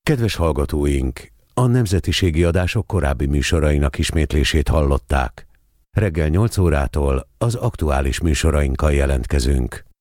Kedves hallgatóink, a nemzetiségi adások korábbi műsorainak ismétlését hallották. Reggel 8 órától az aktuális műsorainkkal jelentkezünk.